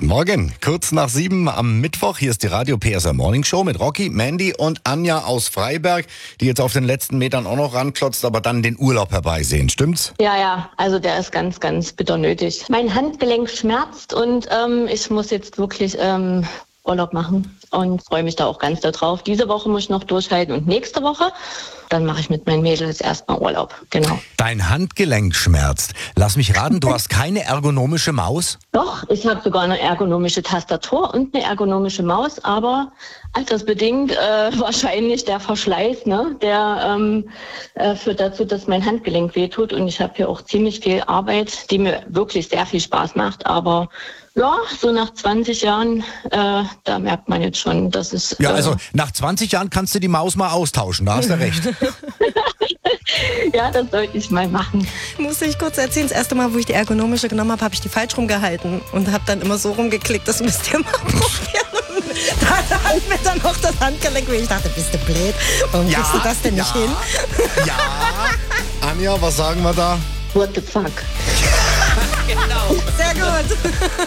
Morgen, kurz nach 7 am Mittwoch. Hier ist die Radio PSR Morning Show mit Rocky, Mandy und Anja aus Freiberg, die jetzt auf den letzten Metern auch noch ranklotzt, aber dann den Urlaub herbeisehen. Stimmt's? Ja, also der ist ganz, ganz bitter nötig. Mein Handgelenk schmerzt und ich muss jetzt wirklich Urlaub machen und freue mich da auch ganz darauf. Diese Woche muss ich noch durchhalten und nächste Woche, dann mache ich mit meinen Mädels erstmal Urlaub. Genau. Dein Handgelenk schmerzt. Lass mich raten, du hast keine ergonomische Maus? Doch, ich habe sogar eine ergonomische Tastatur und eine ergonomische Maus, aber altersbedingt wahrscheinlich der Verschleiß, ne? Der führt dazu, dass mein Handgelenk wehtut und ich habe hier auch ziemlich viel Arbeit, die mir wirklich sehr viel Spaß macht, aber ja, so nach 20 Jahren, da merkt man jetzt schon, dass es... Ja, also nach 20 Jahren kannst du die Maus mal austauschen, da hast du recht. Ja, das sollte ich mal machen. Muss ich kurz erzählen, das erste Mal, wo ich die ergonomische genommen habe, habe ich die falsch rumgehalten und habe dann immer so rumgeklickt, das müsst ihr mal probieren. Da hat mir dann noch das Handgelenk weh. Ich dachte, bist du blöd? Warum kriegst du das denn nicht hin? Ja. Anja, was sagen wir da? What the fuck? Genau. Sehr gut.